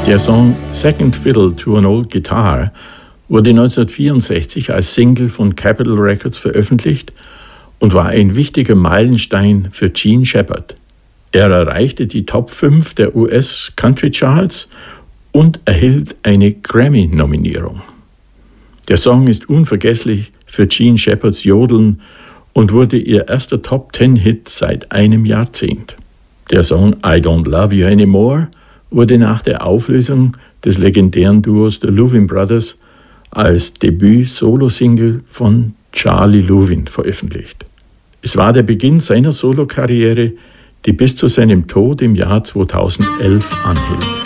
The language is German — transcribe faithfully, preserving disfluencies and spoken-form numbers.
Der Song Second Fiddle to an Old Guitar wurde neunzehnhundertvierundsechzig als Single von Capitol Records veröffentlicht und war ein wichtiger Meilenstein für Gene Shepard. Er erreichte die Top fünf der U S Country Charts und erhielt eine Grammy-Nominierung. Der Song ist unvergesslich für Gene Shepards Jodeln und wurde ihr erster Top-Ten-Hit seit einem Jahrzehnt. Der Song I Don't Love You Anymore wurde nach der Auflösung des legendären Duos The Louvin Brothers als Debüt-Solo-Single von Charlie Louvin veröffentlicht. Es war der Beginn seiner Solokarriere, die bis zu seinem Tod im Jahr zweitausendelf anhielt.